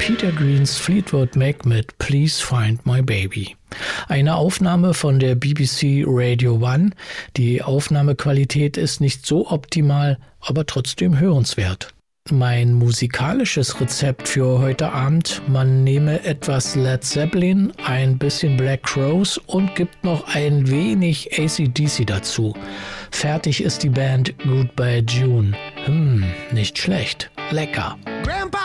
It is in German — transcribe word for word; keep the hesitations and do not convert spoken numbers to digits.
Peter Greens Fleetwood Mac mit Please Find My Baby. Eine Aufnahme von der B B C Radio One. Die Aufnahmequalität ist nicht so optimal, aber trotzdem hörenswert. Mein musikalisches Rezept für heute Abend: Man nehme etwas Led Zeppelin, ein bisschen Black Crowes und gibt noch ein wenig A C D C dazu. Fertig ist die Band Goodbye June. Hm, nicht schlecht. Lecker. Grandpa